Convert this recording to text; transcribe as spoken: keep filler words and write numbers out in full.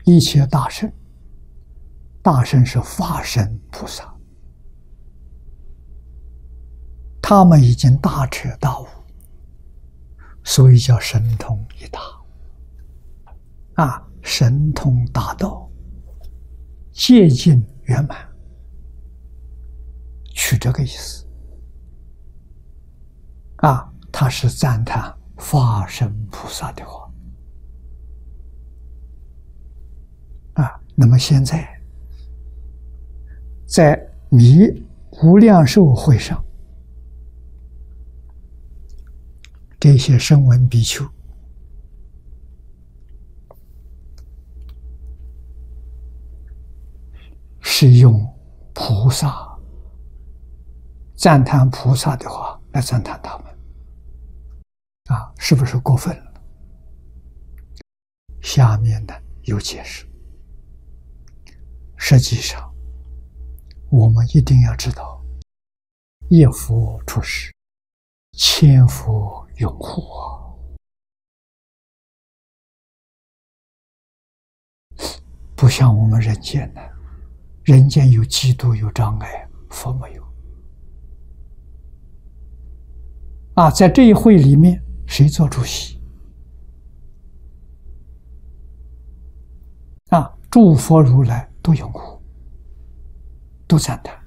一切大圣，大圣是法身菩萨，他们已经大彻大悟，所以叫神通一达啊，神通大道，接近圆满，取这个意思啊，他是赞叹法身菩萨的话啊。那么现在在弥无量寿会上，这些声闻比丘是用菩萨赞叹菩萨的话来赞叹他们啊，是不是过分了？下面呢有解释。实际上，我们一定要知道，一佛出世，千佛拥护啊。不像我们人间呢，人间有嫉妒有障碍，佛没有啊。在这一会里面，谁做主席啊？诸佛如来都拥护，都赞叹